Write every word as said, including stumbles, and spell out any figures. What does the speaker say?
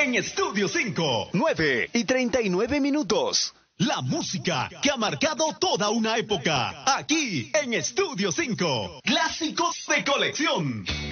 en Estudio cinco. nueve y treinta y nueve minutos. La música que ha marcado toda una época. Aquí en Estudio cinco. Clásicos de colección.